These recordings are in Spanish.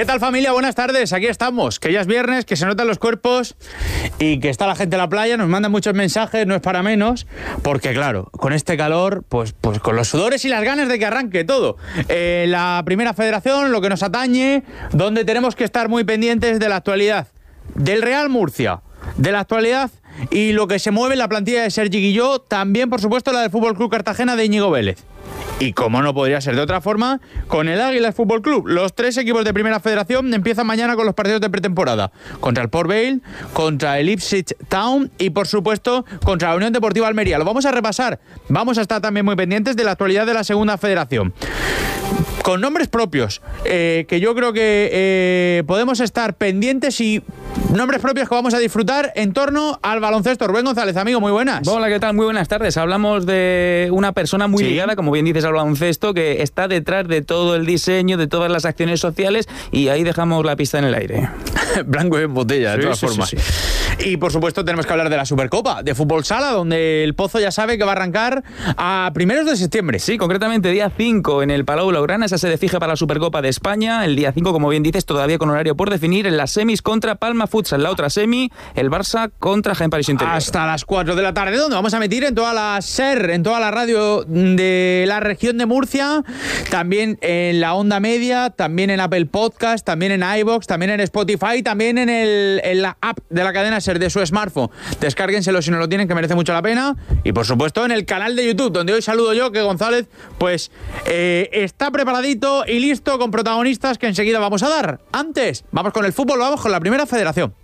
¿Qué tal, familia? Buenas tardes, aquí estamos, que ya es viernes, que se notan los cuerpos y que está la gente en la playa, nos mandan muchos mensajes, no es para menos, porque claro, con este calor, pues con los sudores y las ganas de que arranque todo. La Primera Federación, lo que nos atañe, donde tenemos que estar muy pendientes de la actualidad del Real Murcia, de la actualidad y lo que se mueve en la plantilla de Sergi Guilló, también por supuesto la del Fútbol Club Cartagena de Íñigo Vélez. Y como no podría ser de otra forma, con el Águilas Fútbol Club. Los tres equipos de Primera Federación empiezan mañana con los partidos de pretemporada. Contra el Port Vale, contra el Ipswich Town y, por supuesto, contra la Unión Deportiva Almería. Lo vamos a repasar. Vamos a estar también muy pendientes de la actualidad de la Segunda Federación. Con nombres propios, que yo creo que podemos estar pendientes y nombres propios que vamos a disfrutar en torno al baloncesto. Rubén González, amigo, muy buenas. Hola, ¿qué tal? Muy buenas tardes. Hablamos de una persona muy ligada, como bien dices, al baloncesto, que está detrás de todo el diseño, de todas las acciones sociales, y ahí dejamos la pista en el aire. Blanco en botella, de todas formas. Sí. Y por supuesto tenemos que hablar de la Supercopa de Fútbol Sala, donde el Pozo ya sabe que va a arrancar a primeros de septiembre. Sí, concretamente día 5 en el Palau Blaugrana, esa sede fija para la Supercopa de España. El día 5, como bien dices, todavía con horario por definir, en las semis contra Palma Futsal. La otra semi, el Barça contra Jaén París Interior. Hasta las 4 de la tarde, donde vamos a emitir en toda la SER, en toda la radio de la región de Murcia, también en la Onda Media, también en Apple Podcast, también en iVoox, también en Spotify, también en la app de la cadena SER de su smartphone. Descárguenselo si no lo tienen, que merece mucho la pena. Y por supuesto en el canal de YouTube, donde hoy saludo yo, que González pues está preparadito y listo con protagonistas que enseguida vamos a dar. Antes, vamos con el fútbol, vamos con la Primera Federación.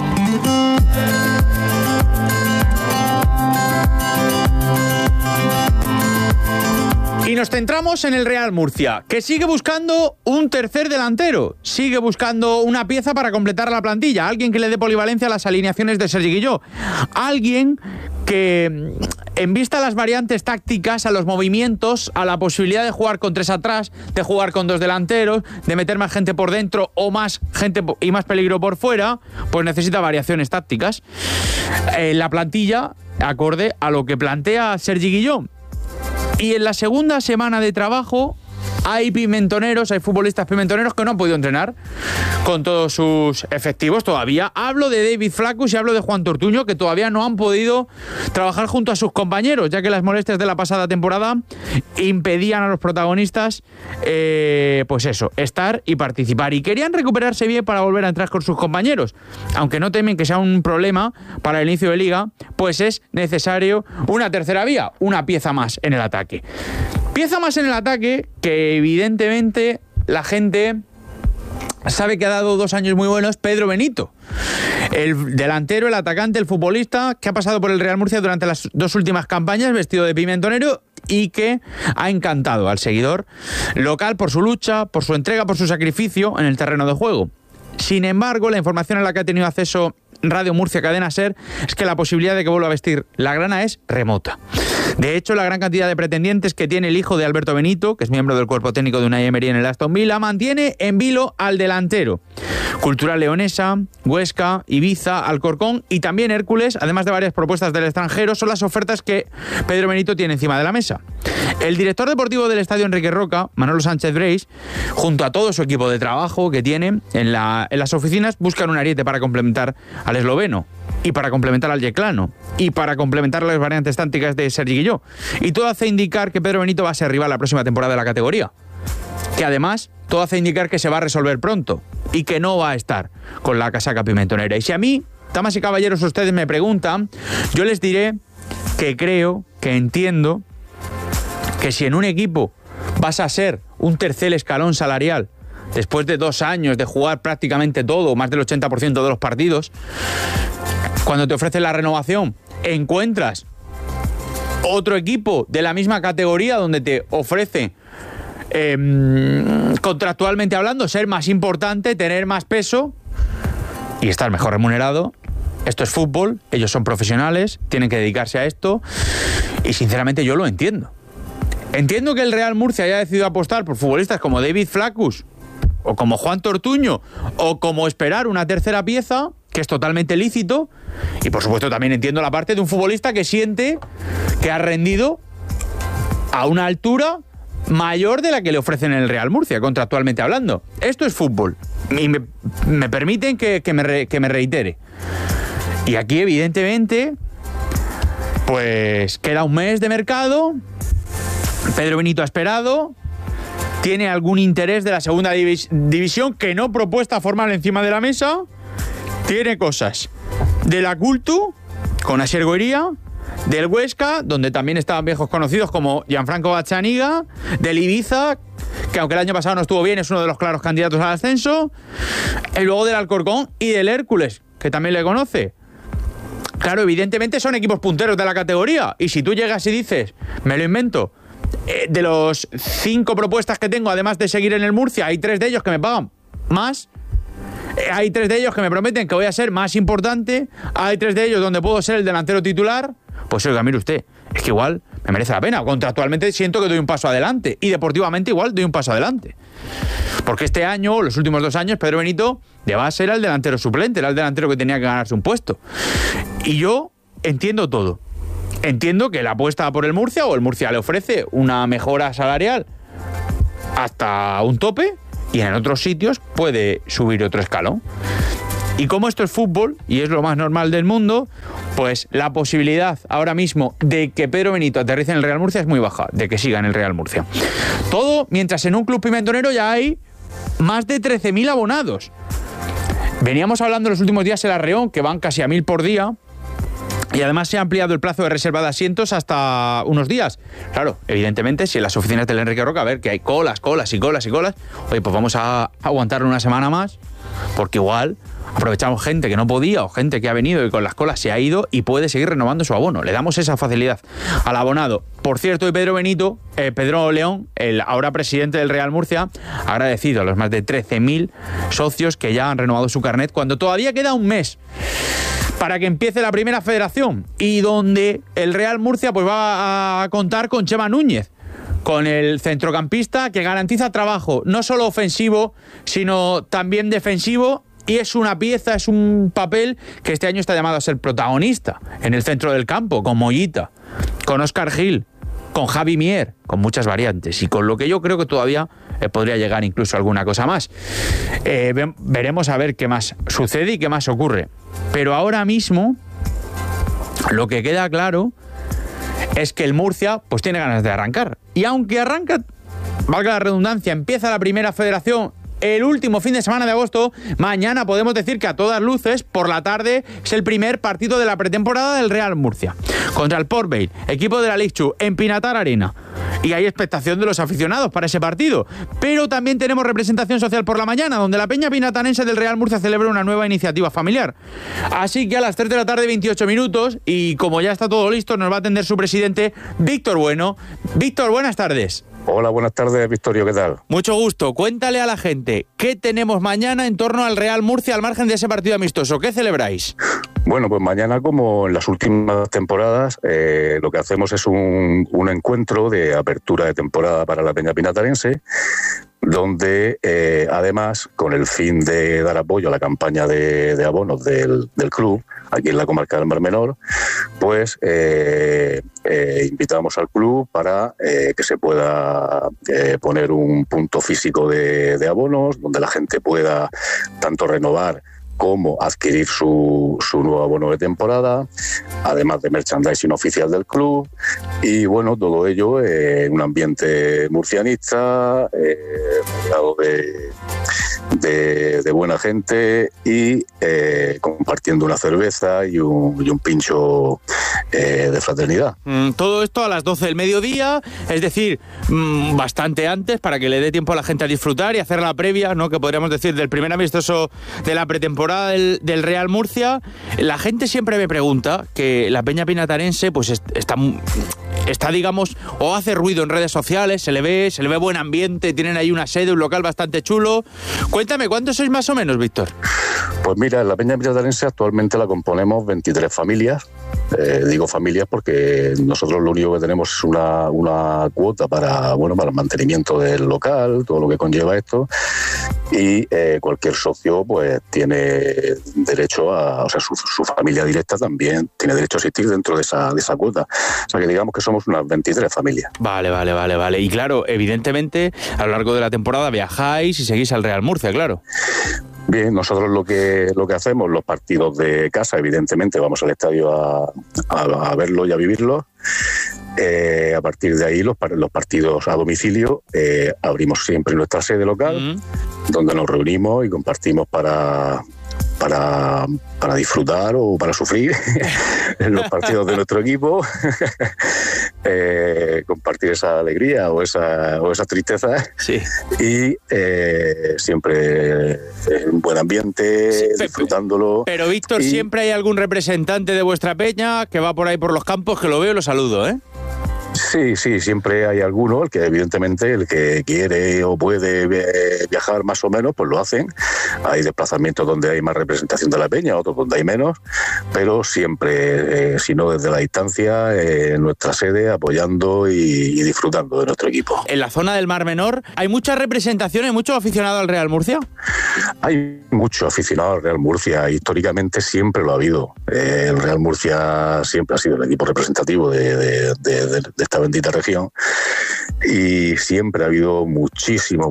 Y nos centramos en el Real Murcia, que sigue buscando un tercer delantero, sigue buscando una pieza para completar la plantilla, alguien que le dé polivalencia a las alineaciones de Sergi Guilló, alguien que, en vista a las variantes tácticas, a los movimientos, a la posibilidad de jugar con 3 atrás, de jugar con 2 delanteros, de meter más gente por dentro o más gente y más peligro por fuera, pues necesita variaciones tácticas. La plantilla, acorde a lo que plantea Sergi Guilló. Y en la segunda semana de trabajo hay futbolistas pimentoneros que no han podido entrenar con todos sus efectivos todavía. Hablo de David Flaccus y hablo de Juan Tortuño, que todavía no han podido trabajar junto a sus compañeros, ya que las molestias de la pasada temporada impedían a los protagonistas estar y participar. Y querían recuperarse bien para volver a entrar con sus compañeros. Aunque no temen que sea un problema para el inicio de liga, pues es necesario una tercera vía, una pieza más en el ataque. Pieza más en el ataque que evidentemente la gente sabe que ha dado 2 años muy buenos, Pedro Benito. El delantero, el atacante, el futbolista que ha pasado por el Real Murcia durante las 2 últimas campañas vestido de pimentonero y que ha encantado al seguidor local por su lucha, por su entrega, por su sacrificio en el terreno de juego. Sin embargo, la información a la que ha tenido acceso Radio Murcia Cadena SER es que la posibilidad de que vuelva a vestir la grana es remota. De hecho, la gran cantidad de pretendientes que tiene el hijo de Alberto Benito, que es miembro del cuerpo técnico de Unai Emery en el Aston Villa, mantiene en vilo al delantero. Cultural Leonesa, Huesca, Ibiza, Alcorcón y también Hércules, además de varias propuestas del extranjero, son las ofertas que Pedro Benito tiene encima de la mesa. El director deportivo del Estadio Enrique Roca, Manolo Sánchez Breis, junto a todo su equipo de trabajo que tiene en las oficinas, buscan un ariete para complementar al esloveno y para complementar al yeclano y para complementar las variantes tácticas de Sergi Guilló. Y todo hace indicar que Pedro Benito va a ser rival la próxima temporada de la categoría. Que además todo hace indicar que se va a resolver pronto y que no va a estar con la casaca pimentonera. Y si a mí, damas y caballeros, ustedes me preguntan, yo les diré que creo, que entiendo que si en un equipo vas a ser un tercer escalón salarial después de 2 años de jugar prácticamente todo, más del 80% de los partidos, cuando te ofrecen la renovación, encuentras otro equipo de la misma categoría donde te ofrece, contractualmente hablando, ser más importante, tener más peso y estar mejor remunerado. Esto es fútbol, ellos son profesionales, tienen que dedicarse a esto y sinceramente yo lo entiendo. Entiendo que el Real Murcia haya decidido apostar por futbolistas como David Flaccus o como Juan Tortuño o como esperar una tercera pieza, que es totalmente lícito. Y por supuesto también entiendo la parte de un futbolista que siente que ha rendido a una altura mayor de la que le ofrecen en el Real Murcia, contractualmente hablando. Esto es fútbol. Y me permiten que me reitere. Y aquí, evidentemente, pues queda un mes de mercado. Pedro Benito ha esperado. Tiene algún interés de la segunda división que no propuesta formal encima de la mesa. Tiene cosas de la Cultu, con Asier Goiría, del Huesca, donde también estaban viejos conocidos como Gianfranco Bazzaniga, del Ibiza, que aunque el año pasado no estuvo bien, es uno de los claros candidatos al ascenso, y luego del Alcorcón y del Hércules, que también le conoce. Claro, evidentemente son equipos punteros de la categoría, y si tú llegas y dices, me lo invento, de los 5 propuestas que tengo, además de seguir en el Murcia, hay 3 de ellos que me pagan más. Hay 3 de ellos que me prometen que voy a ser más importante. Hay 3 de ellos donde puedo ser el delantero titular. Pues oiga, mire usted, es que igual me merece la pena. Contractualmente siento que doy un paso adelante. Y deportivamente igual doy un paso adelante. Porque este año, los últimos 2 años, Pedro Benito de base era el delantero suplente. Era el delantero que tenía que ganarse un puesto. Y yo entiendo todo. Entiendo que la apuesta por el Murcia, o el Murcia le ofrece una mejora salarial hasta un tope, y en otros sitios puede subir otro escalón. Y como esto es fútbol, y es lo más normal del mundo, pues la posibilidad ahora mismo de que Pedro Benito aterrice en el Real Murcia es muy baja, de que siga en el Real Murcia. Todo mientras en un club pimentonero ya hay más de 13.000 abonados. Veníamos hablando en los últimos días en la Reón, que van casi a 1.000 por día, y además se ha ampliado el plazo de reserva de asientos hasta unos días. Claro, evidentemente, si en las oficinas del Enrique Roca, a ver que hay colas, oye, pues vamos a aguantar una semana más, porque igual aprovechamos gente que no podía o gente que ha venido y con las colas se ha ido y puede seguir renovando su abono. Le damos esa facilidad al abonado. Por cierto, y Pedro León, el ahora presidente del Real Murcia, ha agradecido a los más de 13.000 socios que ya han renovado su carnet cuando todavía queda un mes para que empiece la primera federación, y donde el Real Murcia pues va a contar con Chema Núñez, con el centrocampista que garantiza trabajo no solo ofensivo, sino también defensivo, y es una pieza, es un papel que este año está llamado a ser protagonista en el centro del campo, con Mollita, con Óscar Gil, con Javi Mier, con muchas variantes, y con lo que yo creo que todavía podría llegar incluso alguna cosa más. Veremos a ver qué más sucede y qué más ocurre. Pero ahora mismo lo que queda claro es que el Murcia pues tiene ganas de arrancar. Y aunque arranca, valga la redundancia, empieza la primera federación el último fin de semana de agosto, mañana podemos decir que a todas luces, por la tarde, es el primer partido de la pretemporada del Real Murcia. Contra el Port Vale, equipo de la League Two, en Pinatar Arena. Y hay expectación de los aficionados para ese partido. Pero también tenemos representación social por la mañana, donde la Peña Pinatanense del Real Murcia celebra una nueva iniciativa familiar. Así que a las 3 de la tarde, 28 minutos, y como ya está todo listo, nos va a atender su presidente, Víctor Bueno. Víctor, buenas tardes. Hola, buenas tardes, Victorio, ¿qué tal? Mucho gusto. Cuéntale a la gente, ¿qué tenemos mañana en torno al Real Murcia al margen de ese partido amistoso? ¿Qué celebráis? Bueno, pues mañana, como en las últimas temporadas, lo que hacemos es un encuentro de apertura de temporada para la Peña Pinatarense, donde además, con el fin de dar apoyo a la campaña de abonos del club, aquí en la comarca del Mar Menor, pues invitamos al club para que se pueda poner un punto físico de abonos, donde la gente pueda tanto renovar como adquirir su nuevo abono de temporada, además de merchandising oficial del club, y bueno, todo ello en un ambiente murcianista, rodeado de buena gente, y compartiendo una cerveza y un pincho de fraternidad. Todo esto a las 12 del mediodía, es decir, bastante antes, para que le dé tiempo a la gente a disfrutar y hacer la previa, ¿no?, que podríamos decir, del primer amistoso de la pretemporada del Real Murcia. La gente siempre me pregunta que la Peña Pinatarense pues está, digamos, o hace ruido en redes sociales, se le ve buen ambiente, tienen ahí una sede, un local bastante chulo. Cuéntame, ¿cuántos sois más o menos, Víctor? Pues mira, la Peña Pinatarense actualmente la componemos 23 familias. Digo familias porque nosotros lo único que tenemos es una cuota para el mantenimiento del local, todo lo que conlleva esto. y cualquier socio pues tiene derecho a, o sea, su familia directa también tiene derecho a asistir dentro de esa cuota. O sea que digamos que somos unas 23 familias. Vale. Y claro, evidentemente, a lo largo de la temporada viajáis y seguís al Real Murcia, claro. Bien, nosotros lo que hacemos, los partidos de casa, evidentemente, vamos al estadio a verlo y a vivirlo. A partir de ahí, los partidos a domicilio, abrimos siempre nuestra sede local, donde nos reunimos y compartimos para disfrutar o para sufrir en los partidos de nuestro equipo, compartir esa alegría o esa tristeza, sí. Y siempre en un buen ambiente, sí, disfrutándolo. Pero Víctor, siempre hay algún representante de vuestra peña que va por ahí por los campos, que lo veo y lo saludo, ¿eh? Sí, siempre hay alguno, el que evidentemente el que quiere o puede viajar más o menos, pues lo hacen. Hay desplazamientos donde hay más representación de la peña, otros donde hay menos, pero siempre, si no desde la distancia, en nuestra sede, apoyando y disfrutando de nuestro equipo. En la zona del Mar Menor, ¿hay muchas representaciones, muchos aficionados al Real Murcia? Hay muchos aficionados al Real Murcia, históricamente siempre lo ha habido. El Real Murcia siempre ha sido el equipo representativo de esta bendita región, y siempre ha habido muchísimo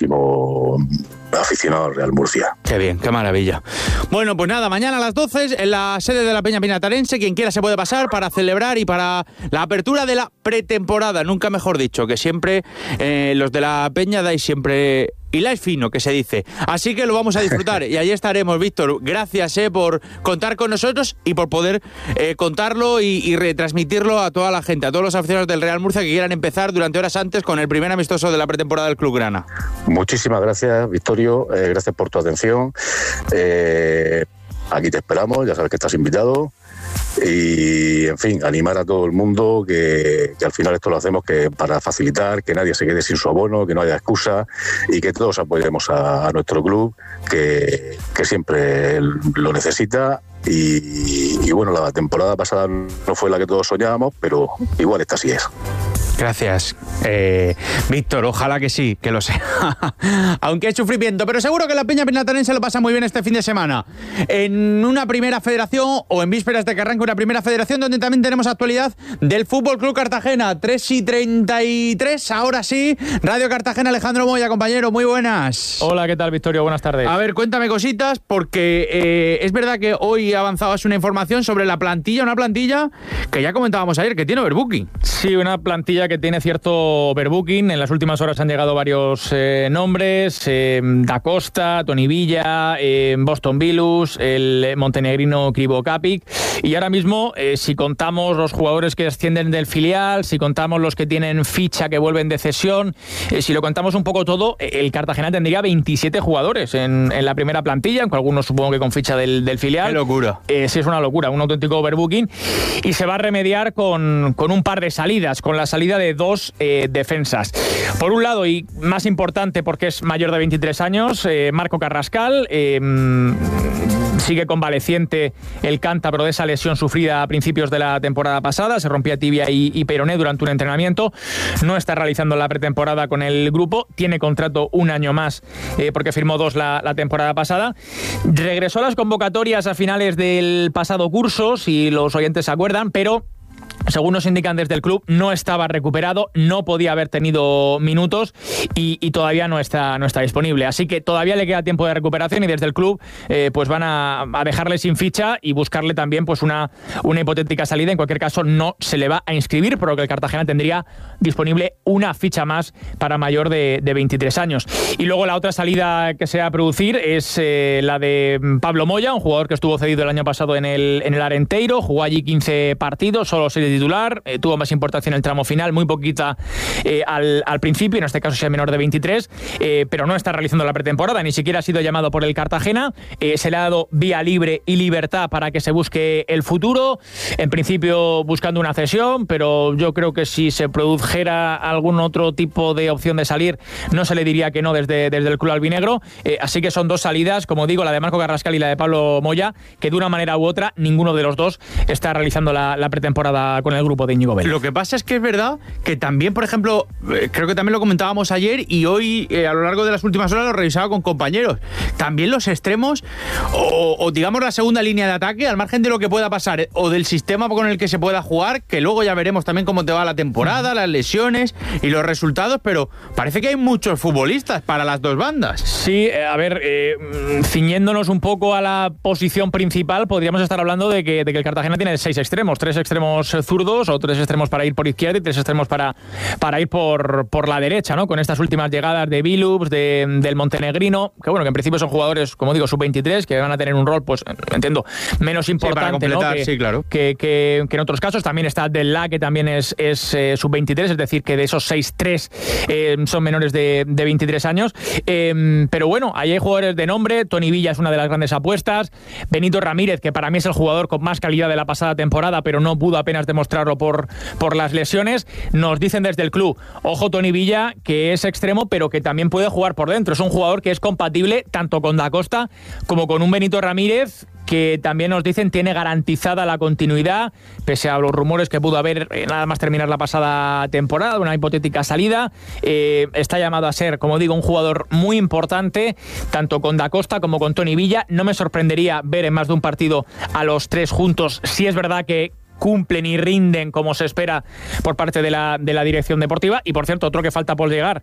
aficionado al Real Murcia. Qué bien, qué maravilla. Bueno, pues nada, mañana a las 12 en la sede de la Peña Pinatarense, quien quiera se puede pasar para celebrar y para la apertura de la pretemporada, nunca mejor dicho, que siempre los de la Peña dais siempre hiláis fino, que se dice. Así que lo vamos a disfrutar y allí estaremos, Víctor. Gracias por contar con nosotros y por poder contarlo y retransmitirlo a toda la gente, a todos los aficionados del Real Murcia que quieran empezar durante horas antes con el primer amistoso de la pretemporada del Club Grana. Muchísimas gracias, Victorio. Gracias por tu atención. Aquí te esperamos, ya sabes que estás invitado. Y, en fin, animar a todo el mundo que al final esto lo hacemos que para facilitar, que nadie se quede sin su abono, que no haya excusa y que todos apoyemos a nuestro club, que siempre lo necesita. Y bueno, la temporada pasada no fue la que todos soñábamos, pero igual esta sí es. Gracias, Víctor, ojalá que sí, que lo sea. Aunque es sufrimiento, pero seguro que la Peña Pinatarense lo pasa muy bien este fin de semana. En una primera federación, o en vísperas de que arranque una primera federación, donde también tenemos actualidad del Fútbol Club Cartagena. 3:33, ahora sí. Radio Cartagena, Alejandro Moya, compañero, muy buenas. Hola, ¿qué tal, Victorio? Buenas tardes. A ver, cuéntame cositas, porque es verdad que hoy avanzabas una información sobre la plantilla, una plantilla que ya comentábamos ayer, que tiene overbooking. Sí, una plantilla que tiene cierto overbooking. En las últimas horas han llegado varios nombres: Da Costa, Toni Villa, Boston Bilus, el montenegrino Krivo Kapik. Y ahora mismo, si contamos los jugadores que ascienden del filial, si contamos los que tienen ficha que vuelven de cesión, si lo contamos un poco todo, el Cartagena tendría 27 jugadores en la primera plantilla, aunque algunos supongo que con ficha del filial. ¡Qué locura! Sí, es una locura, un auténtico overbooking. Y se va a remediar con un par de salidas, con la salida de dos defensas. Por un lado, y más importante porque es mayor de 23 años, Marco Carrascal, sigue convaleciente el cántabro de esa lesión sufrida a principios de la temporada pasada. Se rompía tibia y peroné durante un entrenamiento. No está realizando la pretemporada con el grupo. Tiene contrato un año más porque firmó 2 la temporada pasada. Regresó a las convocatorias a finales del pasado curso, si los oyentes se acuerdan, pero según nos indican desde el club, no estaba recuperado, no podía haber tenido minutos y todavía no está disponible. Así que todavía le queda tiempo de recuperación y desde el club pues van a dejarle sin ficha y buscarle también pues una hipotética salida. En cualquier caso, no se le va a inscribir, por lo que el Cartagena tendría disponible una ficha más para mayor de 23 años. Y luego la otra salida que se va a producir es la de Pablo Moya, un jugador que estuvo cedido el año pasado en el Arenteiro, jugó allí 15 partidos, solo 6 de titular, tuvo más importancia en el tramo final, muy poquita al principio, en este caso sea menor de 23, pero no está realizando la pretemporada, ni siquiera ha sido llamado por el Cartagena. Se le ha dado vía libre y libertad para que se busque el futuro, en principio buscando una cesión, pero yo creo que si se produjera algún otro tipo de opción de salir, no se le diría que no desde el club albinegro. Así que son dos salidas, como digo, la de Marco Carrascal y la de Pablo Moya, que de una manera u otra ninguno de los dos está realizando la pretemporada con el grupo de Íñigo Vélez. Lo que pasa es que es verdad que también, por ejemplo, creo que también lo comentábamos ayer y hoy a lo largo de las últimas horas lo revisaba con compañeros, también los extremos o digamos la segunda línea de ataque, al margen de lo que pueda pasar o del sistema con el que se pueda jugar, que luego ya veremos también cómo te va la temporada, las lesiones y los resultados, pero parece que hay muchos futbolistas para las dos bandas. Sí, a ver, ciñéndonos un poco a la posición principal, podríamos estar hablando de que el Cartagena tiene 6 extremos, 3 extremos zurdos o 3 extremos para ir por izquierda y 3 extremos para ir por la derecha, ¿no? Con estas últimas llegadas de Billups, del montenegrino, que bueno, que en principio son jugadores, como digo, sub-23, que van a tener un rol, pues entiendo, menos importante, sí, ¿no? Sí, claro. que en otros casos. También está Delá, que también es sub-23, es decir, que de esos 6, 3 son menores de 23 años. Pero bueno, ahí hay jugadores de nombre. Toni Villa es una de las grandes apuestas. Benito Ramírez, que para mí es el jugador con más calidad de la pasada temporada, pero no pudo apenas demostrarlo por las lesiones. Nos dicen desde el club, ojo Toni Villa, que es extremo, pero que también puede jugar por dentro. Es un jugador que es compatible tanto con Da Costa como con un Benito Ramírez, que también nos dicen tiene garantizada la continuidad, pese a los rumores que pudo haber nada más terminar la pasada temporada, una hipotética salida. Está llamado a ser, como digo, un jugador muy importante, tanto con Da Costa como con Toni Villa. No me sorprendería ver en más de un partido a los 3 juntos, si es verdad que cumplen y rinden como se espera por parte de la dirección deportiva. Y por cierto, otro que falta por llegar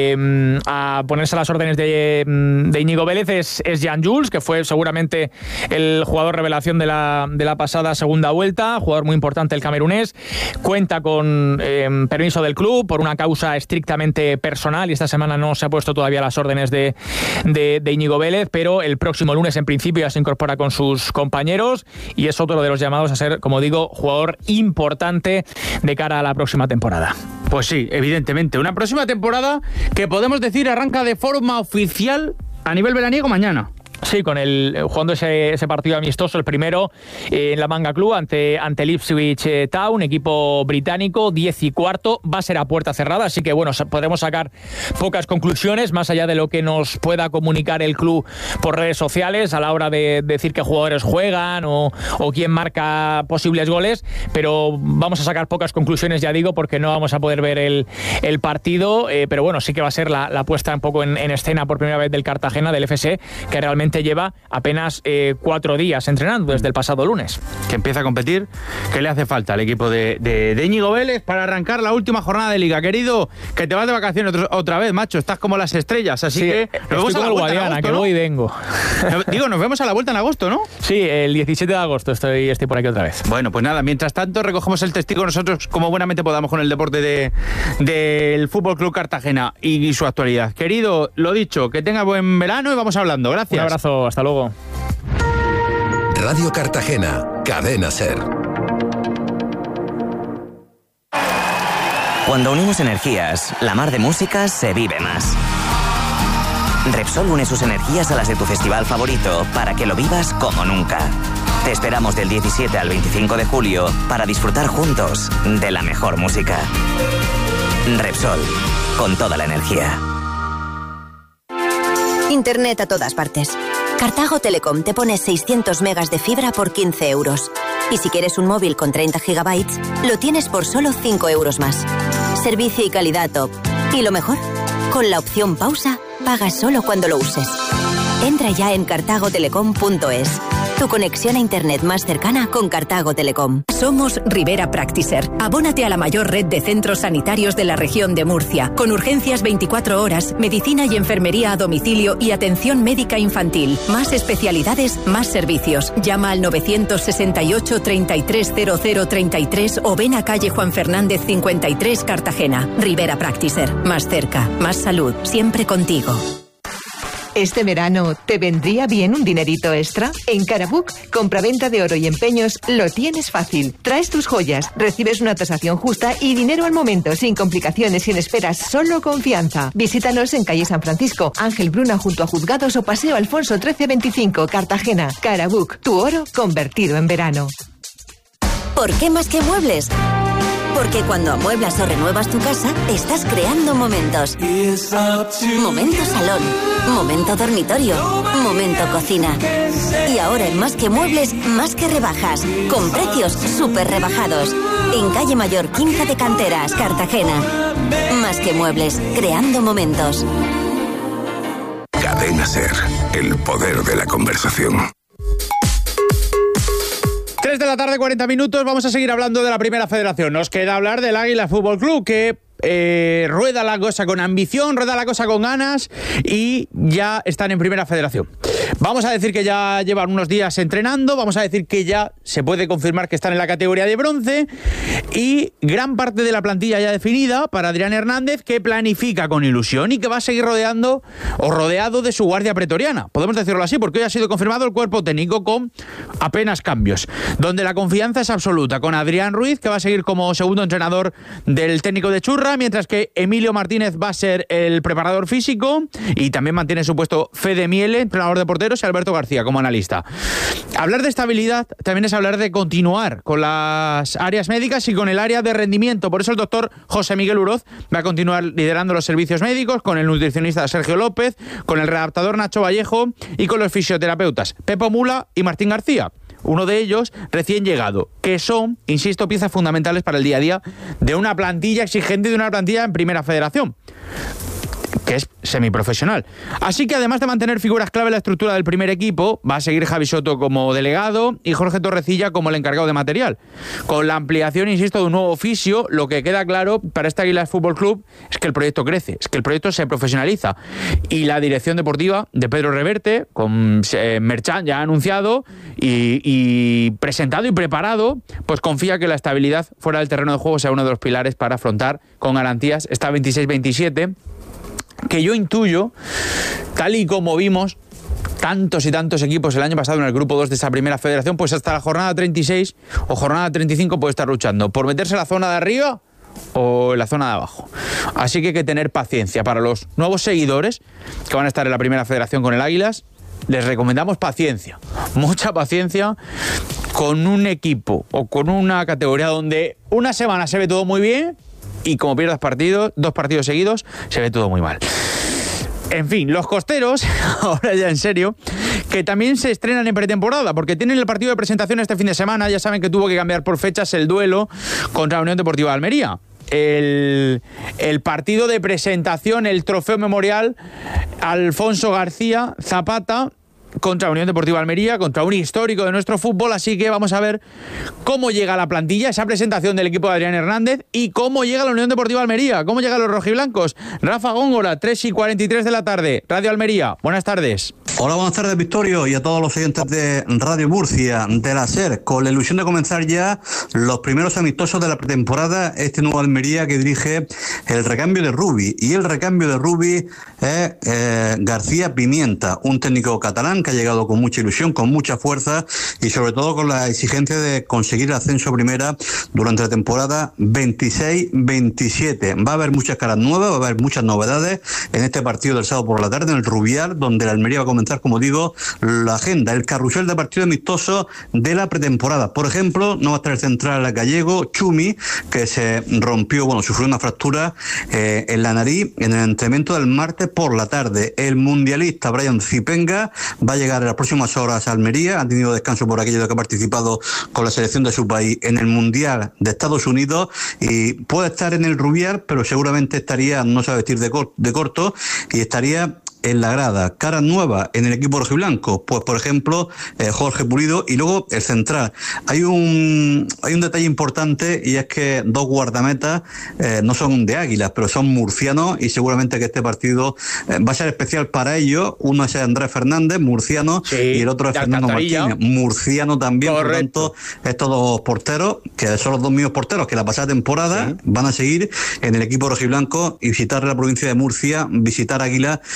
a ponerse a las órdenes de Íñigo Vélez es Jan Jules, que fue seguramente el jugador revelación de la pasada segunda vuelta, jugador muy importante el camerunés. Cuenta con permiso del club por una causa estrictamente personal y esta semana no se ha puesto todavía a las órdenes de Íñigo Vélez, pero el próximo lunes en principio ya se incorpora con sus compañeros y es otro de los llamados a ser, como digo, jugador importante de cara a la próxima temporada. Pues sí, evidentemente. Una próxima temporada que podemos decir arranca de forma oficial a nivel veraniego mañana. Sí, jugando ese partido amistoso, el primero en la Manga Club ante el Ipswich Town, equipo británico, 10:15, va a ser a puerta cerrada, así que bueno, podremos sacar pocas conclusiones, más allá de lo que nos pueda comunicar el club por redes sociales a la hora de decir qué jugadores juegan o quién marca posibles goles, pero vamos a sacar pocas conclusiones, ya digo, porque no vamos a poder ver el partido, pero bueno, sí que va a ser la puesta un poco en escena por primera vez del Cartagena, del FC, que realmente lleva apenas 4 días entrenando desde el pasado lunes. Que empieza a competir, que le hace falta al equipo de Íñigo Vélez para arrancar la última jornada de Liga. Querido, que te vas de vacaciones otra vez, macho, estás como las estrellas, así que nos vemos a la vuelta en agosto, que voy y vengo. Digo, nos vemos a la vuelta en agosto, ¿no? Sí, el 17 de agosto estoy por aquí otra vez. Bueno, pues nada, mientras tanto recogemos el testigo nosotros como buenamente podamos con el deporte del Fútbol Club Cartagena y su actualidad. Querido, lo dicho, que tenga buen verano y vamos hablando. Gracias. Un abrazo, hasta luego. Radio Cartagena, Cadena SER. Cuando unimos energías, la mar de música se vive más. Repsol une sus energías a las de tu festival favorito para que lo vivas como nunca. Te esperamos del 17 al 25 de julio para disfrutar juntos de la mejor música. Repsol, con toda la energía. Internet a todas partes. Cartago Telecom te pone 600 megas de fibra por 15 euros. Y si quieres un móvil con 30 gigabytes, lo tienes por solo 5 euros más. Servicio y calidad top. Y lo mejor, con la opción pausa, pagas solo cuando lo uses. Entra ya en cartagotelecom.es. Tu conexión a Internet más cercana con Cartago Telecom. Somos Rivera Practicer. Abónate a la mayor red de centros sanitarios de la región de Murcia, con urgencias 24 horas, medicina y enfermería a domicilio y atención médica infantil. Más especialidades, más servicios. Llama al 968 330033 o ven a calle Juan Fernández 53, Cartagena. Rivera Practicer. Más cerca, más salud, siempre contigo. ¿Este verano te vendría bien un dinerito extra? En Carabook, compraventa de oro y empeños, lo tienes fácil. Traes tus joyas, recibes una tasación justa y dinero al momento, sin complicaciones, sin esperas, solo confianza. Visítanos en calle San Francisco, Ángel Bruna junto a Juzgados o Paseo Alfonso 1325, Cartagena. Carabook, tu oro convertido en verano. ¿Por qué más que muebles? Porque cuando amueblas o renuevas tu casa, estás creando momentos. Momento salón, momento dormitorio, momento cocina. Y ahora en Más que Muebles, más que rebajas, con precios súper rebajados. En Calle Mayor 15 de Canteras, Cartagena. Más que Muebles, creando momentos. Cadena SER, el poder de la conversación. 3 de la tarde, 40 minutos. Vamos a seguir hablando de la Primera Federación. Nos queda hablar del Águila Fútbol Club, que rueda la cosa con ambición, rueda la cosa con ganas y ya están en Primera Federación. Vamos a decir que ya llevan unos días entrenando, vamos a decir que ya se puede confirmar que están en la categoría de bronce y gran parte de la plantilla ya definida para Adrián Hernández, que planifica con ilusión y que va a seguir rodeado de su guardia pretoriana. Podemos decirlo así porque hoy ha sido confirmado el cuerpo técnico con apenas cambios, donde la confianza es absoluta con Adrián Ruiz, que va a seguir como segundo entrenador del técnico de Churra, mientras que Emilio Martínez va a ser el preparador físico y también mantiene su puesto Fede Miele, entrenador de porteros, y Alberto García como analista. Hablar de estabilidad también es hablar de continuar con las áreas médicas y con el área de rendimiento. Por eso el doctor José Miguel Uroz va a continuar liderando los servicios médicos con el nutricionista Sergio López, con el redactador Nacho Vallejo y con los fisioterapeutas Pepo Mula y Martín García. Uno de ellos recién llegado, que son, insisto, piezas fundamentales para el día a día de una plantilla exigente, de una plantilla en Primera Federación, que es semiprofesional. Así que además de mantener figuras clave en la estructura del primer equipo, va a seguir Javi Soto como delegado y Jorge Torrecilla como el encargado de material. Con la ampliación, insisto, de un nuevo oficio, lo que queda claro para este Águilas Fútbol Club es que el proyecto crece, es que el proyecto se profesionaliza. Y la dirección deportiva de Pedro Reverte, con Merchan ya anunciado y presentado y preparado, pues confía que la estabilidad fuera del terreno de juego sea uno de los pilares para afrontar con garantías esta 26-27, que yo intuyo, tal y como vimos tantos y tantos equipos el año pasado en el grupo 2 de esa Primera Federación, pues hasta la jornada 36 o jornada 35 puede estar luchando por meterse en la zona de arriba o en la zona de abajo. Así que hay que tener paciencia. Para los nuevos seguidores que van a estar en la Primera Federación con el Águilas, les recomendamos paciencia, mucha paciencia con un equipo o con una categoría donde una semana se ve todo muy bien y como pierdas dos partidos seguidos, se ve todo muy mal. En fin, los costeros, ahora ya en serio, que también se estrenan en pretemporada, porque tienen el partido de presentación este fin de semana. Ya saben que tuvo que cambiar por fechas el duelo contra la Unión Deportiva de Almería. El partido de presentación, el trofeo memorial Alfonso García Zapata contra Unión Deportiva Almería, contra un histórico de nuestro fútbol. Así que vamos a ver cómo llega la plantilla, esa presentación del equipo de Adrián Hernández, y cómo llega la Unión Deportiva Almería, cómo llegan los rojiblancos. Rafa Góngora, 3:43 de la tarde, Radio Almería. Buenas tardes. Hola, buenas tardes, Victorio, y a todos los oyentes de Radio Murcia, de la SER, con la ilusión de comenzar ya los primeros amistosos de la pretemporada, este nuevo Almería que dirige el recambio de Rubi. Y el recambio de Rubi es García Pimienta, un técnico catalán que ha llegado con mucha ilusión, con mucha fuerza y sobre todo con la exigencia de conseguir el ascenso a primera durante la temporada 26-27. Va a haber muchas caras nuevas, va a haber muchas novedades en este partido del sábado por la tarde en el Rubial, donde el Almería va a comenzar, como digo, la agenda, el carrusel de partidos amistosos de la pretemporada. Por ejemplo, no va a estar el central gallego Chumi, que se rompió, sufrió una fractura en la nariz en el entrenamiento del martes por la tarde. El mundialista Brian Zipenga va a llegar en las próximas horas a Almería, ha tenido descanso por aquello de que ha participado con la selección de su país en el Mundial de Estados Unidos y puede estar en el Rubial, pero seguramente estaría, no se va a vestir de corto y estaría en la grada. Caras nuevas en el equipo rojiblanco, pues por ejemplo Jorge Pulido, y luego el central. Hay un detalle importante, y es que dos guardametas no son de Águilas, pero son murcianos, y seguramente que este partido va a ser especial para ellos. Uno es Andrés Fernández, murciano, sí, y el otro es Fernando Martínez, murciano también. Correcto. Por tanto, estos dos porteros, que son los dos mismos porteros que la pasada temporada, sí, van a seguir en el equipo rojiblanco y visitar la provincia de Murcia, visitar Águilas, seguro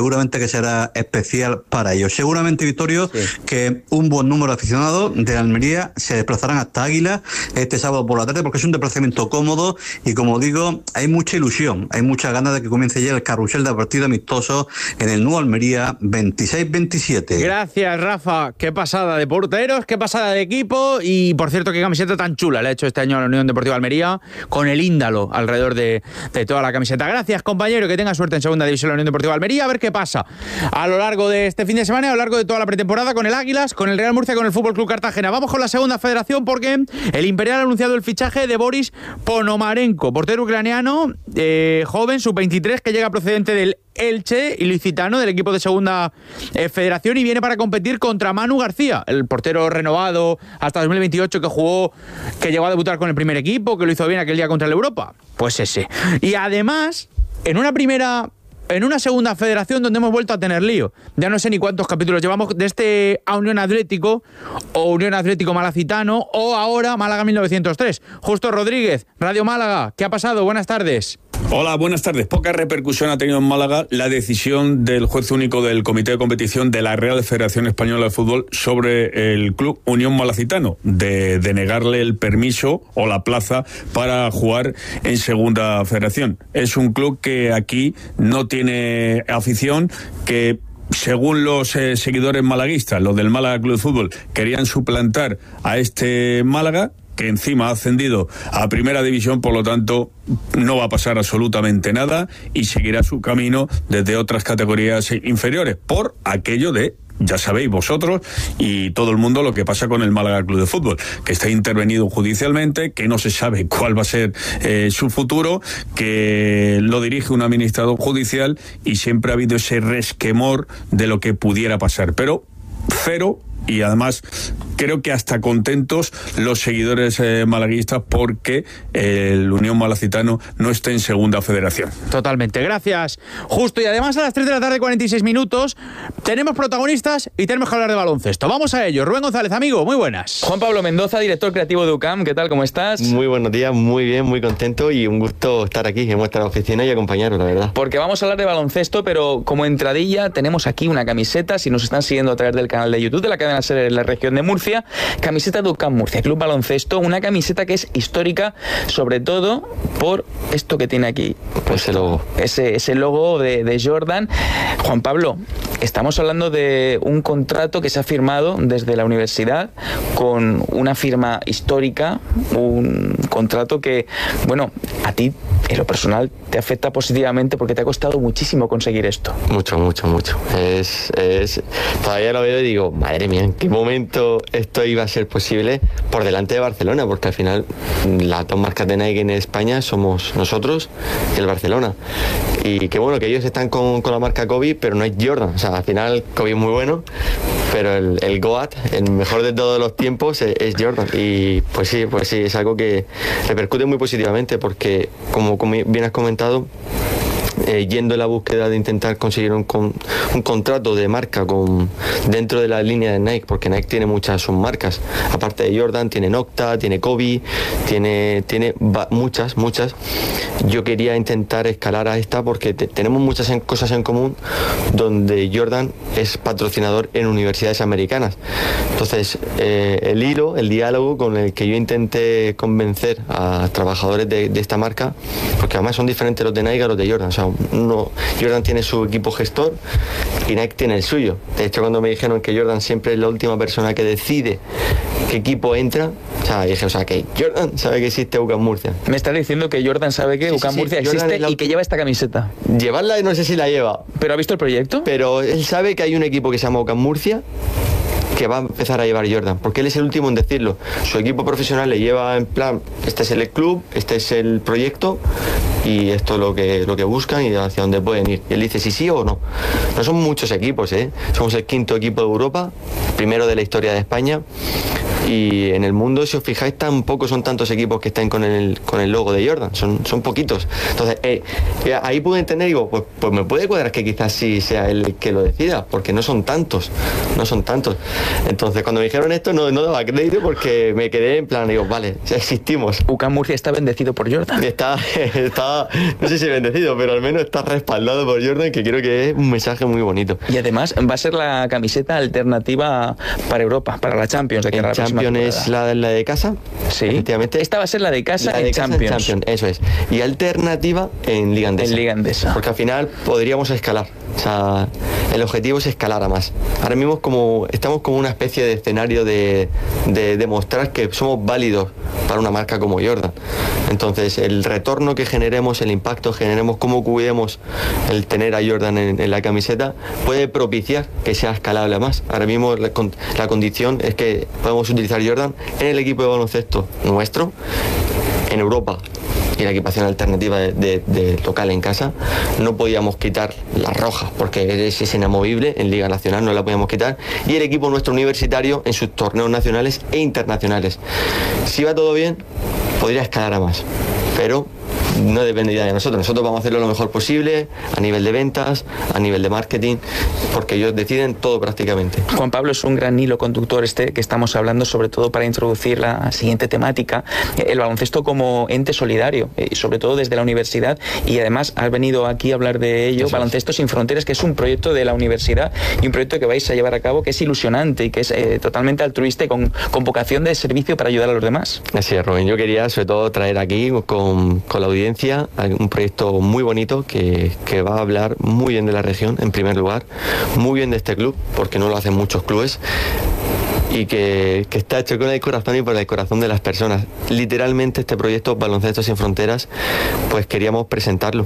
seguramente que será especial para ellos. Seguramente, Vittorio, que un buen número de aficionados de Almería se desplazarán hasta Águila este sábado por la tarde, porque es un desplazamiento cómodo y, como digo, hay mucha ilusión, hay muchas ganas de que comience ya el carrusel de partido amistoso en el nuevo Almería 26-27. Gracias, Rafa. Qué pasada de porteros, qué pasada de equipo y, por cierto, qué camiseta tan chula le ha hecho este año a la Unión Deportiva Almería, con el índalo alrededor de toda la camiseta. Gracias, compañero, que tenga suerte en segunda división la Unión Deportiva Almería. A ver qué pasa a lo largo de este fin de semana, a lo largo de toda la pretemporada, con el Águilas, con el Real Murcia, con el Fútbol Club Cartagena. Vamos con la segunda federación, porque el Imperial ha anunciado el fichaje de Boris Ponomarenko, portero ucraniano, joven, sub-23, que llega procedente del Elche, ilicitano, del equipo de segunda federación, y viene para competir contra Manu García, el portero renovado hasta 2028 que llegó a debutar con el primer equipo, que lo hizo bien aquel día contra el Europa. Pues ese. Y además, en una segunda federación donde hemos vuelto a tener lío. Ya no sé ni cuántos capítulos llevamos de este a Unión Atlético, o Unión Atlético Malacitano, o ahora Málaga 1903. Justo Rodríguez, Radio Málaga, ¿qué ha pasado? Buenas tardes. Hola, buenas tardes. Poca repercusión ha tenido en Málaga la decisión del juez único del Comité de Competición de la Real Federación Española de Fútbol sobre el Club Unión Malacitano, de denegarle el permiso o la plaza para jugar en Segunda Federación. Es un club que aquí no tiene afición, que según los seguidores malaguistas, los del Málaga Club de Fútbol, querían suplantar a este Málaga, que encima ha ascendido a Primera División, por lo tanto no va a pasar absolutamente nada y seguirá su camino desde otras categorías inferiores, por aquello de, ya sabéis vosotros y todo el mundo, lo que pasa con el Málaga Club de Fútbol, que está intervenido judicialmente, que no se sabe cuál va a ser su futuro, que lo dirige un administrador judicial y siempre ha habido ese resquemor de lo que pudiera pasar, pero cero. Y además creo que hasta contentos los seguidores malaguistas, porque el Unión Malacitano no está en Segunda Federación. Totalmente, gracias. Justo, y además a las 3 de la tarde, 46 minutos, tenemos protagonistas y tenemos que hablar de baloncesto. Vamos a ello. Rubén González, amigo, muy buenas. Juan Pablo Mendoza, director creativo de UCAM, ¿qué tal? ¿Cómo estás? Muy buenos días, muy bien, muy contento y un gusto estar aquí en vuestra oficina y acompañaros, la verdad. Porque vamos a hablar de baloncesto, pero como entradilla tenemos aquí una camiseta, si nos están siguiendo a través del canal de YouTube de la cadena SER en la región de Murcia, camiseta de UCAM Murcia, Club Baloncesto, una camiseta que es histórica, sobre todo por esto que tiene aquí. Pues ese logo. Ese logo de Jordan. Juan Pablo, estamos hablando de un contrato que se ha firmado desde la universidad con una firma histórica, un contrato que, bueno, a ti en lo personal te afecta positivamente porque te ha costado muchísimo conseguir esto. Mucho. Todavía lo veo y digo, madre mía, ¿en qué momento esto iba a ser posible por delante de Barcelona? Porque al final las dos marcas de Nike en España somos nosotros y el Barcelona. Y qué bueno que ellos están con la marca Kobe, pero no es Jordan. O sea, al final Kobe es muy bueno, pero el GOAT, el mejor de todos los tiempos, es Jordan. Y pues sí, es algo que repercute muy positivamente, porque como bien has comentado, yendo en la búsqueda de intentar conseguir un contrato de marca dentro de la línea de Nike, porque Nike tiene muchas submarcas, aparte de Jordan, tiene Nocta, tiene Kobe, tiene muchas. Yo quería intentar escalar a esta porque tenemos muchas cosas en común, donde Jordan es patrocinador en universidades americanas. Entonces, el diálogo con el que yo intenté convencer a trabajadores de esta marca, porque además son diferentes los de Nike a los de Jordan. O sea, Jordan tiene su equipo gestor y Nike tiene el suyo. De hecho, cuando me dijeron que Jordan siempre es la última persona que decide qué equipo entra, dije, que Jordan sabe que existe UCAM Murcia. Me estás diciendo que Jordan sabe que UCAM Murcia existe y que lleva esta camiseta. Llevarla no sé si la lleva. ¿Pero ha visto el proyecto? Pero él sabe que hay un equipo que se llama UCAM Murcia que va a empezar a llevar Jordan, porque él es el último en decirlo. Su equipo profesional le lleva en plan, este es el club, este es el proyecto y esto es lo que buscan y hacia dónde pueden ir. Y él dice si sí o no. No son muchos equipos, somos el 5º equipo de Europa, primero de la historia de España, Y en el mundo, si os fijáis, tampoco son tantos equipos que estén con el logo de Jordan, son poquitos. Entonces, ahí puedo entender, digo, pues me puede cuadrar que quizás sí sea él que lo decida, porque no son tantos. Entonces, cuando me dijeron esto, no daba crédito, porque me quedé en plan, digo, vale, ya existimos. UCAM Murcia está bendecido por Jordan. Está, no sé si bendecido, pero al menos está respaldado por Jordan, que creo que es un mensaje muy bonito. Y además va a ser la camiseta alternativa para Europa, para la Champions. De que la Champions es la de casa. Sí, efectivamente. Esta va a ser la de casa en Champions. Eso es. Y alternativa en Liga Endesa. En Liga Endesa. Porque al final podríamos escalar. O sea, el objetivo es escalar a más. Ahora mismo estamos como una especie de escenario de demostrar que somos válidos para una marca como Jordan. Entonces, el retorno que generemos, el impacto que generemos, cómo cuidemos el tener a Jordan en la camiseta, puede propiciar que sea escalable a más. Ahora mismo la condición es que podemos utilizar Jordan en el equipo de baloncesto nuestro, en Europa, y la equipación alternativa de local en casa. No podíamos quitar las rojas porque es inamovible, en Liga Nacional no la podíamos quitar, y el equipo nuestro universitario en sus torneos nacionales e internacionales. Si va todo bien, podría escalar a más, pero no dependería de nosotros. Nosotros vamos a hacerlo lo mejor posible a nivel de ventas, a nivel de marketing, porque ellos deciden todo prácticamente. Juan Pablo, es un gran hilo conductor que estamos hablando, sobre todo para introducir la siguiente temática, el baloncesto como ente solidario, y sobre todo desde la universidad, y además has venido aquí a hablar de ello. Eso Baloncesto Sin Fronteras, que es un proyecto de la universidad y un proyecto que vais a llevar a cabo que es ilusionante y que es totalmente altruista y con vocación de servicio para ayudar a los demás. Así es, Rubén. Yo quería sobre todo traer aquí con la audiencia un proyecto muy bonito que va a hablar muy bien de la región, en primer lugar, muy bien de este club, porque no lo hacen muchos clubes, y que está hecho con el corazón y por el corazón de las personas. Literalmente este proyecto Baloncesto Sin Fronteras, pues queríamos presentarlo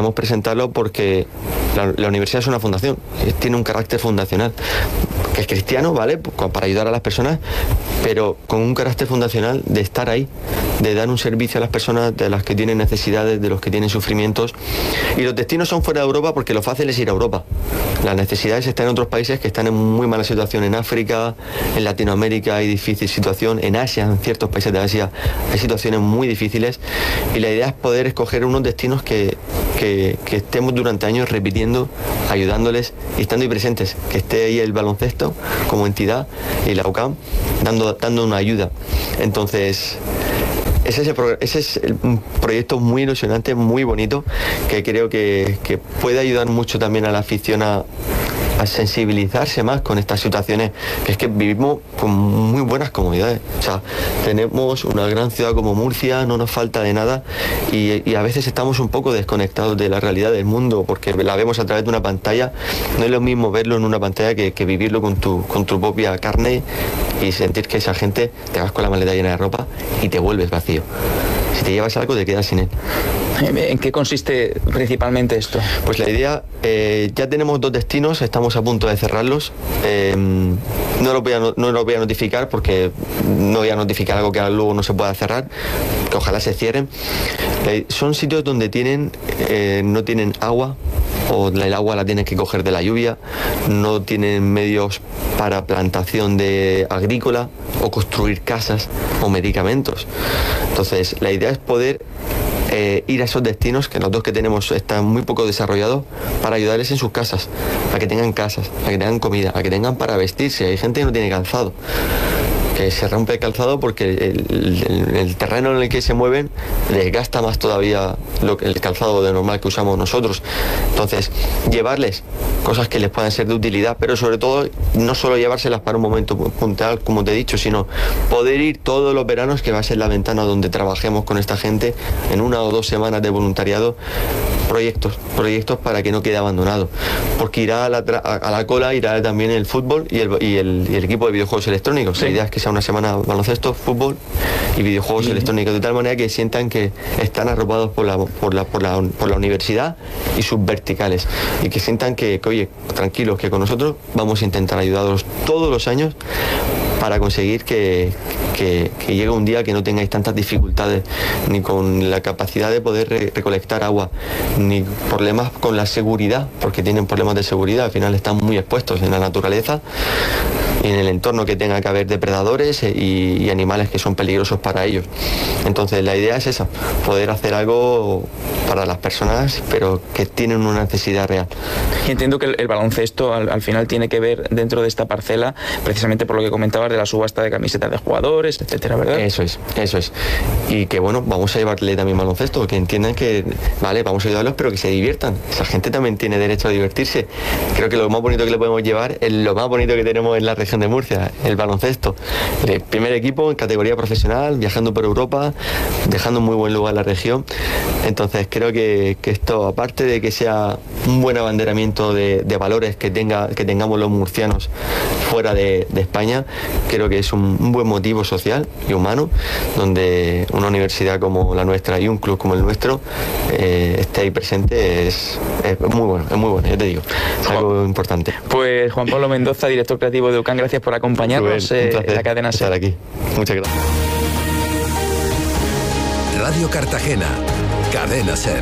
porque la universidad es una fundación, tiene un carácter fundacional, que es cristiano, ¿vale?, para ayudar a las personas, pero con un carácter fundacional de estar ahí, de dar un servicio a las personas, de las que tienen necesidades, de los que tienen sufrimientos. Y los destinos son fuera de Europa porque lo fácil es ir a Europa. Las necesidades están en otros países que están en muy mala situación, en África, en Latinoamérica hay difícil situación, en Asia, en ciertos países de Asia hay situaciones muy difíciles, y la idea es poder escoger unos destinos que estemos durante años repitiendo, ayudándoles y estando ahí presentes, que esté ahí el baloncesto como entidad y la UCAM dando una ayuda. Entonces, ese es un proyecto muy ilusionante, muy bonito, que creo que puede ayudar mucho también a la afición a sensibilizarse más con estas situaciones, que es que vivimos con muy buenas comodidades. O sea, tenemos una gran ciudad como Murcia, no nos falta de nada, y a veces estamos un poco desconectados de la realidad del mundo porque la vemos a través de una pantalla. No es lo mismo verlo en una pantalla que vivirlo con tu propia carne y sentir que esa gente, te vas con la maleta llena de ropa y te vuelves vacío. Si te llevas algo, te quedas sin él. ¿En qué consiste principalmente esto? Pues la idea, ya tenemos 2 destinos, estamos a punto de cerrarlos. No lo voy a notificar porque no voy a notificar algo que luego no se pueda cerrar, que ojalá se cierren. Son sitios donde no tienen agua, o el agua la tienes que coger de la lluvia, no tienen medios para plantación de agrícola o construir casas o medicamentos. Entonces, la idea es poder ir a esos destinos, que los 2 que tenemos están muy poco desarrollados, para ayudarles en sus casas, a que tengan casas, a que tengan comida, a que tengan para vestirse. Hay gente que no tiene calzado, que se rompe el calzado porque el terreno en el que se mueven les gasta más todavía el calzado de normal que usamos nosotros. Entonces, llevarles cosas que les puedan ser de utilidad, pero sobre todo no solo llevárselas para un momento puntual, como te he dicho, sino poder ir todos los veranos, que va a ser la ventana donde trabajemos con esta gente, en 1 o 2 semanas de voluntariado, proyectos para que no quede abandonado, porque irá a la cola irá también el fútbol y el equipo de videojuegos electrónicos. Sí. La idea es que sea una semana baloncesto, fútbol y videojuegos electrónicos, de tal manera que sientan que están arropados por la universidad y sus verticales, y que sientan que oye, tranquilos, que con nosotros vamos a intentar ayudarlos todos los años para conseguir que llegue un día que no tengáis tantas dificultades, ni con la capacidad de poder recolectar agua, ni problemas con la seguridad, porque tienen problemas de seguridad, al final están muy expuestos en la naturaleza, en el entorno que tenga que haber depredadores y animales que son peligrosos para ellos. Entonces la idea es esa, poder hacer algo para las personas, pero que tienen una necesidad real. Y entiendo que el baloncesto al final tiene que ver dentro de esta parcela, precisamente por lo que comentabas de la subasta de camisetas de jugadores, etcétera, ¿verdad? Eso es. Y que bueno, vamos a llevarle también baloncesto, que entiendan que, vale, vamos a ayudarlos, pero que se diviertan. Esa gente también tiene derecho a divertirse. Creo que lo más bonito que le podemos llevar es lo más bonito que tenemos en la región de Murcia, el baloncesto. El primer equipo en categoría profesional, viajando por Europa, dejando un muy buen lugar a la región. Entonces creo que esto, aparte de que sea un buen abanderamiento de valores que tengamos los murcianos fuera de España, creo que es un buen motivo social y humano, donde una universidad como la nuestra y un club como el nuestro esté ahí presente. Es muy bueno, yo te digo, es algo importante. Pues Juan Pablo Mendoza, director creativo de UCAM, gracias por acompañarnos en la cadena SER. Estar aquí. Muchas gracias. Radio Cartagena, cadena SER.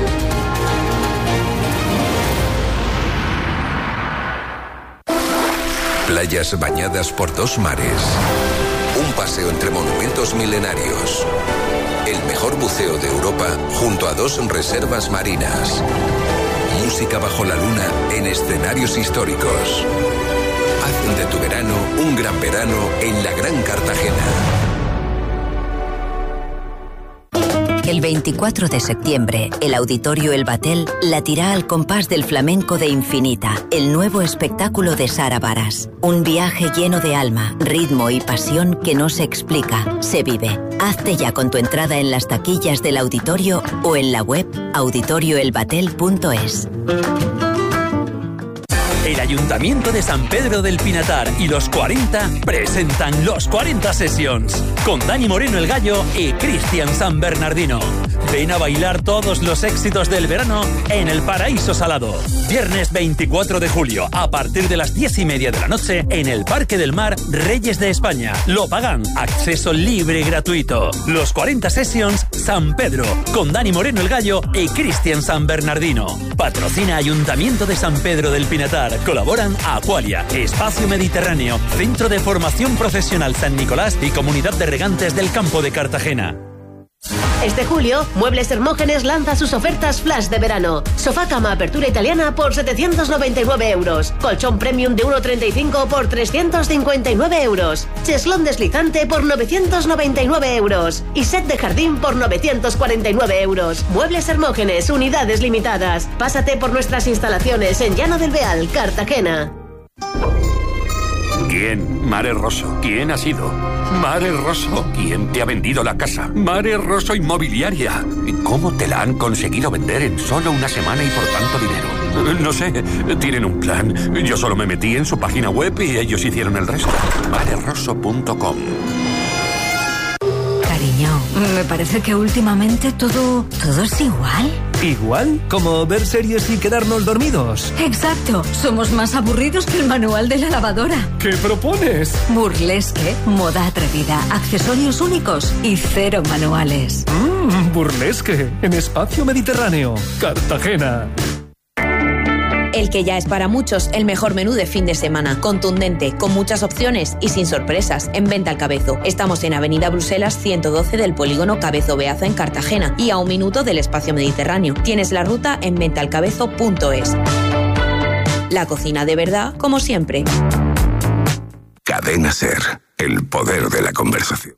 Playas bañadas por dos mares. Un paseo entre monumentos milenarios. El mejor buceo de Europa junto a dos reservas marinas. Música bajo la luna en escenarios históricos. Haz de tu verano un gran verano en la Gran Cartagena. El 24 de septiembre, el Auditorio El Batel latirá al compás del flamenco de Infinita, el nuevo espectáculo de Sara Varas. Un viaje lleno de alma, ritmo y pasión que no se explica, se vive. Hazte ya con tu entrada en las taquillas del auditorio o en la web auditorioelbatel.es. El Ayuntamiento de San Pedro del Pinatar y los 40 presentan los 40 Sessions con Dani Moreno el Gallo y Cristian San Bernardino. Ven a bailar todos los éxitos del verano en el Paraíso Salado. Viernes 24 de julio a partir de las 10:30 de la noche en el Parque del Mar Reyes de España. Lo pagan. Acceso libre y gratuito. Los 40 Sessions San Pedro con Dani Moreno el Gallo y Cristian San Bernardino. Patrocina Ayuntamiento de San Pedro del Pinatar. Colaboran Aqualia, Espacio Mediterráneo, Centro de Formación Profesional San Nicolás y Comunidad de Regantes del Campo de Cartagena. Este julio, Muebles Hermógenes lanza sus ofertas flash de verano. Sofá cama apertura italiana por 799 euros. Colchón premium de 1,35 por 359 euros. Cheslón deslizante por 999 euros. Y set de jardín por 949 euros. Muebles Hermógenes, unidades limitadas. Pásate por nuestras instalaciones en Llano del Beal, Cartagena. ¿Quién? Mare Rosso. ¿Quién ha sido? Mare Rosso. ¿Quién te ha vendido la casa? Mare Rosso Inmobiliaria. ¿Y cómo te la han conseguido vender en solo una semana y por tanto dinero? No sé, tienen un plan. Yo solo me metí en su página web y ellos hicieron el resto. marerosso.com. Cariño, me parece que últimamente todo es igual. ¿Igual? ¿Como ver series y quedarnos dormidos? Exacto. Somos más aburridos que el manual de la lavadora. ¿Qué propones? Burlesque, moda atrevida, accesorios únicos y cero manuales. Burlesque, en Espacio Mediterráneo, Cartagena. El que ya es para muchos el mejor menú de fin de semana, contundente, con muchas opciones y sin sorpresas, en Venta al Cabezo. Estamos en Avenida Bruselas 112 del Polígono Cabezo Beaza en Cartagena y a 1 minuto del Espacio Mediterráneo. Tienes la ruta en ventalcabezo.es. La cocina de verdad, como siempre. Cadena SER, el poder de la conversación.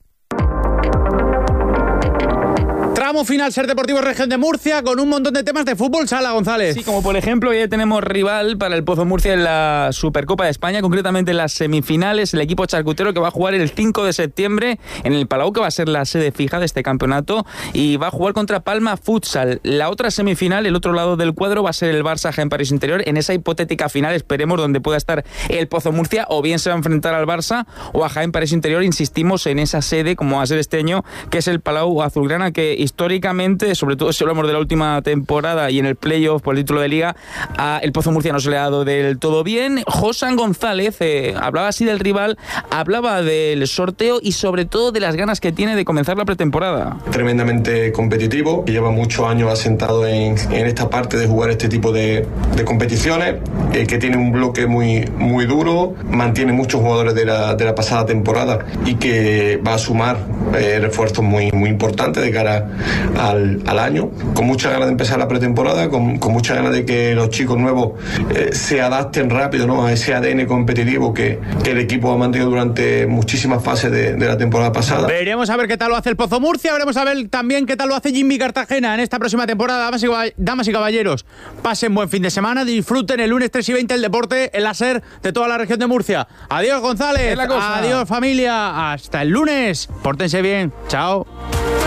Tramo final, SER Deportivo Región de Murcia, con un montón de temas de fútbol, Sala González. Sí, como por ejemplo, ya tenemos rival para el Pozo Murcia en la Supercopa de España, concretamente en las semifinales, el equipo charcutero que va a jugar el 5 de septiembre en el Palau, que va a ser la sede fija de este campeonato, y va a jugar contra Palma Futsal. La otra semifinal, el otro lado del cuadro, va a ser el Barça Jaén París Interior, en esa hipotética final, esperemos, donde pueda estar el Pozo Murcia, o bien se va a enfrentar al Barça o a Jaén París Interior. Insistimos en esa sede, como va a ser este año, que es el Palau Azulgrana, que históricamente, sobre todo si hablamos de la última temporada y en el playoff por el título de Liga, el Pozo Murcia no se le ha dado del todo bien. Josan González hablaba así del rival, hablaba del sorteo y sobre todo de las ganas que tiene de comenzar la pretemporada. Tremendamente competitivo, que lleva muchos años asentado en esta parte de jugar este tipo de competiciones, que tiene un bloque muy duro, mantiene muchos jugadores de la pasada temporada y que va a sumar refuerzos muy importantes de cara al año, con muchas ganas de empezar la pretemporada, con muchas ganas de que los chicos nuevos se adapten rápido, ¿no?, a ese ADN competitivo que el equipo ha mantenido durante muchísimas fases de la temporada pasada. Veremos a ver qué tal lo hace el Pozo Murcia, veremos a ver también qué tal lo hace Jimmy Cartagena en esta próxima temporada. Damas y caballeros, pasen buen fin de semana, disfruten el lunes 3 y 20 el deporte, el láser de toda la región de Murcia. Adiós, González, adiós, familia, hasta el lunes, pórtense bien, chao.